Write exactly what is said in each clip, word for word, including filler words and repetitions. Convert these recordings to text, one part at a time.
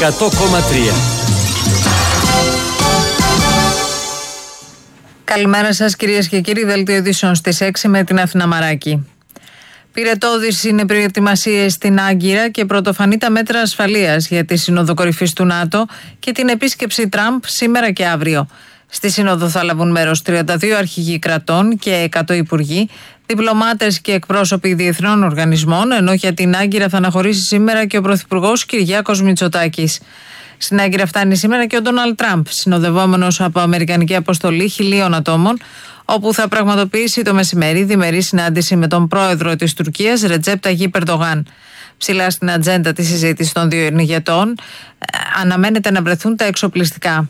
εκατό κόμμα τρία. Καλημέρα σας κυρίες και κύριοι, δελτίο ειδήσεων στις έξι με την Αθηνά Μαράκη. Πυρετώδεις είναι προετοιμασίες στην Άγκυρα και πρωτοφανή τα μέτρα ασφαλείας για τη Σύνοδο Κορυφής του ΝΑΤΟ και την επίσκεψη Τραμπ σήμερα και αύριο. Στη Σύνοδο θα λάβουν μέρος τριάντα δύο αρχηγοί κρατών και εκατό υπουργοί, διπλωμάτες και εκπρόσωποι διεθνών οργανισμών, ενώ για την Άγκυρα θα αναχωρήσει σήμερα και ο Πρωθυπουργός Κυριάκος Μητσοτάκης. Στην Άγκυρα φτάνει σήμερα και ο Ντόναλντ Τραμπ, συνοδευόμενος από αμερικανική αποστολή χιλίων ατόμων, όπου θα πραγματοποιήσει το μεσημέρι διμερή συνάντηση με τον πρόεδρο της Τουρκίας, Ρετζέπ Ταγίπ Ερντογάν. Ψηλά στην ατζέντα της συζήτησης των δύο ηγετών αναμένεται να βρεθούν τα εξοπλιστικά.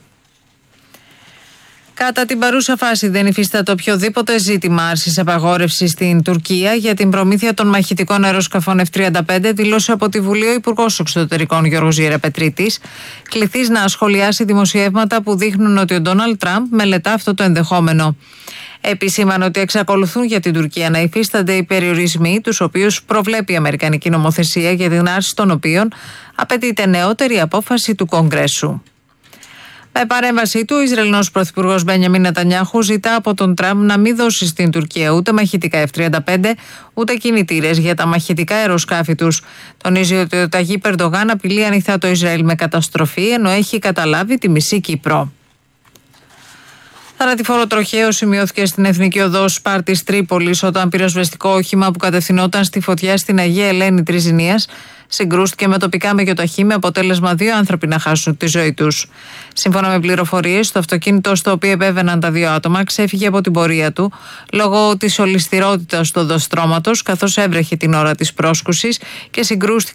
Κατά την παρούσα φάση δεν υφίσταται οποιοδήποτε ζήτημα άρσης απαγόρευσης στην Τουρκία για την προμήθεια των μαχητικών αεροσκαφών εφ τριάντα πέντε, δήλωσε από τη Βουλή ο Υπουργός Εξωτερικών Γιώργος Γεραπετρίτης, κληθής να σχολιάσει δημοσιεύματα που δείχνουν ότι ο Ντόναλντ Τραμπ μελετά αυτό το ενδεχόμενο. Επισήμανε ότι εξακολουθούν για την Τουρκία να υφίστανται οι περιορισμοί, τους οποίους προβλέπει η Αμερικανική νομοθεσία, για την άρση των οποίων απαιτείται νεότερη απόφαση του Κογκρέσου. Με παρέμβασή του, ο Ισραηλινός Πρωθυπουργός Μπένιαμιν Νετανιάχου ζητά από τον Τραμπ να μην δώσει στην Τουρκία ούτε μαχητικά εφ τριάντα πέντε, ούτε κινητήρες για τα μαχητικά αεροσκάφη τους. Τονίζει ότι ο Ταγίπ Ερντογάν απειλεί ανοιχτά το Ισραήλ με καταστροφή, ενώ έχει καταλάβει τη μισή Κύπρο. Θανατηφόρο τροχαίο σημειώθηκε στην Εθνική Οδό Σπάρτης Τρίπολης όταν πυροσβεστικό όχημα που κατευθυνόταν στη φωτιά στην Αγία Ελένη Τριζηνίας συγκρούστηκε με τοπικά μεγεθοχή, με αποτέλεσμα δύο άνθρωποι να χάσουν τη ζωή τους. Σύμφωνα με πληροφορίες, το αυτοκίνητο στο οποίο επέβαιναν τα δύο άτομα ξέφυγε από την πορεία του λόγω της ολισθηρότητας του οδοστρώματος, καθώς έβρεχε την ώρα της πρόσκουσης και συγκρούστηκε